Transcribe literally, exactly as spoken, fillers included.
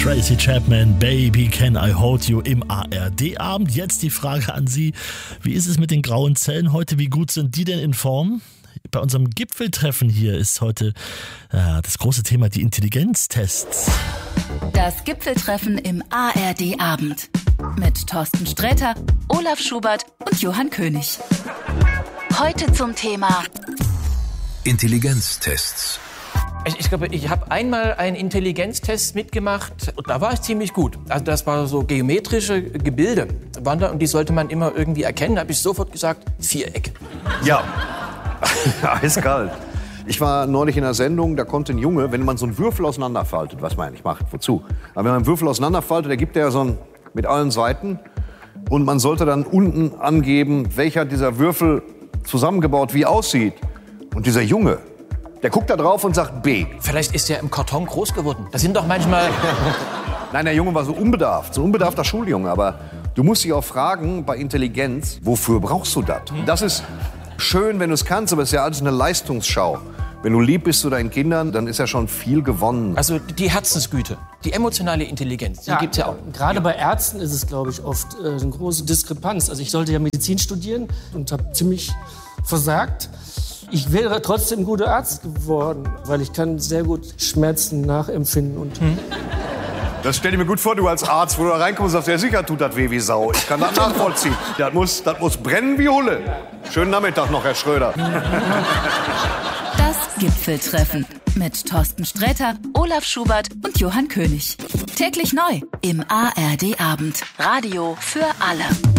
Tracy Chapman, Baby Can I Hold You im A R D-Abend. Jetzt die Frage an Sie, wie ist es mit den grauen Zellen heute? Wie gut sind die denn in Form? Bei unserem Gipfeltreffen hier ist heute äh, das große Thema die Intelligenztests. Das Gipfeltreffen im A R D-Abend mit Thorsten Sträter, Olaf Schubert und Johann König. Heute zum Thema Intelligenztests. Ich, ich glaube, ich habe einmal einen Intelligenztest mitgemacht und da war ich ziemlich gut. Also das war so geometrische Gebilde waren da und die sollte man immer irgendwie erkennen. Da habe ich sofort gesagt, Viereck. Ja, eiskalt. Ich war neulich in einer Sendung, da kommt ein Junge, wenn man so einen Würfel auseinanderfaltet, was man eigentlich macht, wozu? Aber wenn man einen Würfel auseinanderfaltet, der gibt der so einen mit allen Seiten und man sollte dann unten angeben, welcher dieser Würfel zusammengebaut wie aussieht. Und dieser Junge, der guckt da drauf und sagt B. Vielleicht ist er im Karton groß geworden. Das sind doch manchmal... Nein, der Junge war so unbedarft, so ein unbedarfter Schuljunge. Aber du musst dich auch fragen, bei Intelligenz, wofür brauchst du das? Das ist schön, wenn du es kannst, aber es ist ja alles eine Leistungsschau. Wenn du lieb bist zu deinen Kindern, dann ist ja schon viel gewonnen. Also die Herzensgüte, die emotionale Intelligenz, die ja, gibt's ja auch. Gerade ja. bei Ärzten ist es, glaube ich, oft äh, eine große Diskrepanz. Also ich sollte ja Medizin studieren und habe ziemlich versagt. Ich wäre trotzdem ein guter Arzt geworden, weil ich kann sehr gut Schmerzen nachempfinden. Und hm. Das stell dir mir gut vor, du als Arzt, wo du da reinkommst und sagst, ja sicher tut das weh wie Sau. Ich kann das nachvollziehen. Das muss, das muss brennen wie Hulle. Schönen Nachmittag noch, Herr Schröder. Das Gipfeltreffen mit Thorsten Sträter, Olaf Schubert und Johann König. Täglich neu im A R D-Abend. Radio für alle.